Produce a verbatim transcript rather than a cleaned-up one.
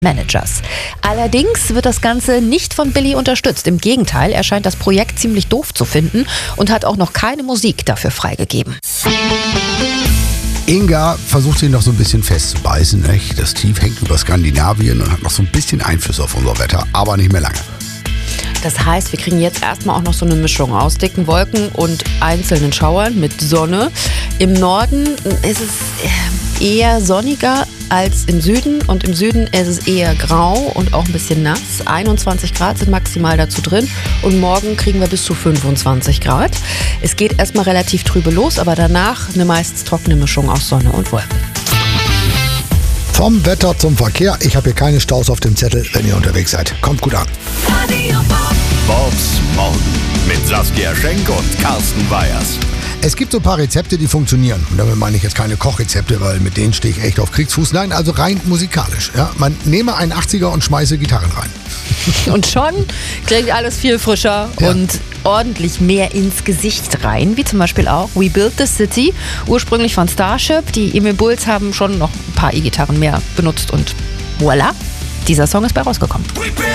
Managers. Allerdings wird das Ganze nicht von Billy unterstützt. Im Gegenteil, er scheint das Projekt ziemlich doof zu finden und hat auch noch keine Musik dafür freigegeben. Inga versucht sich noch so ein bisschen festzubeißen. Nicht? Das Tief hängt über Skandinavien und hat noch so ein bisschen Einfluss auf unser Wetter, aber nicht mehr lange. Das heißt, wir kriegen jetzt erstmal auch noch so eine Mischung aus dicken Wolken und einzelnen Schauern mit Sonne. Im Norden ist es eher sonniger als im Süden und im Süden ist es eher grau und auch ein bisschen nass. einundzwanzig Grad sind maximal dazu drin und morgen kriegen wir bis zu fünfundzwanzig Grad. Es geht erstmal relativ trübe los, aber danach eine meistens trockene Mischung aus Sonne und Wolken. Vom Wetter zum Verkehr. Ich habe hier keine Staus auf dem Zettel, wenn ihr unterwegs seid. Kommt gut an. Bobs Morgen mit Saskia Schenk und Carsten Weyers. Es gibt so ein paar Rezepte, die funktionieren. Und damit meine ich jetzt keine Kochrezepte, weil mit denen stehe ich echt auf Kriegsfuß. Nein, also rein musikalisch. Ja? Man nehme einen achtziger und schmeiße Gitarren rein. Und schon klingt alles viel frischer ja. und ordentlich mehr ins Gesicht rein, wie zum Beispiel auch We Built the City, ursprünglich von Starship. Die Emil Bulls haben schon noch ein paar E-Gitarren mehr benutzt und voilà, dieser Song ist bei rausgekommen.